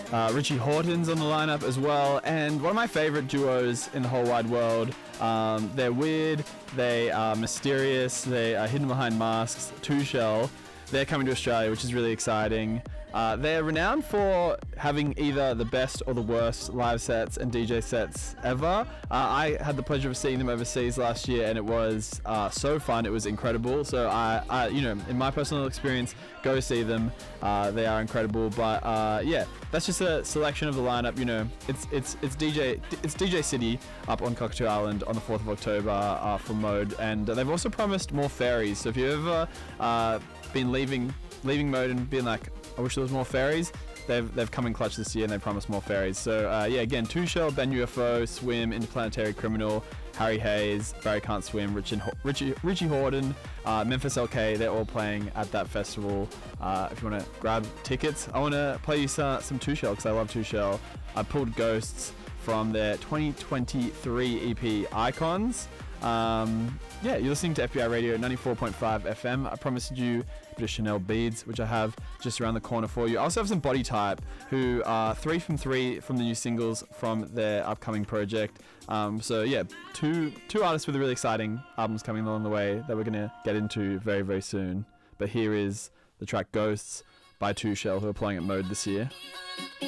Richie Horton's on the lineup as well, and one of my favorite duos in the whole wide world. They're weird, they are mysterious, they are hidden behind masks. Two Shell, they're coming to Australia, which is really exciting. They're renowned for having either the best or the worst live sets and DJ sets ever. I had the pleasure of seeing them overseas last year, and it was so fun. It was incredible. So I, in my personal experience, go see them. They are incredible. But yeah, that's just a selection of the lineup. You know, it's DJ City up on Cockatoo Island on the 4th of October for Mode, and they've also promised more ferries. So if you've ever been leaving Mode and been like, I wish there was more ferries, they've come in clutch this year and they promise more ferries. So yeah, again, Two Shell, Ben UFO, Swim, Interplanetary Criminal, Harry Hayes, Barry Can't Swim, Richie Horton, Memphis LK, they're all playing at that festival. If you want to grab tickets, I want to play you some Two Shell because I love Two Shell. I pulled Ghosts from their 2023 EP Icons. Yeah, you're listening to FBI Radio 94.5 FM. I promised you a bit of Chanel Beads, which I have just around the corner for you. I also have some Body Type, who are 3 from 3 from the new singles from their upcoming project. So yeah, two artists with really exciting albums coming along the way that we're going to get into very, very soon. But here is the track Ghosts by Two Shell, who are playing at Mode this year.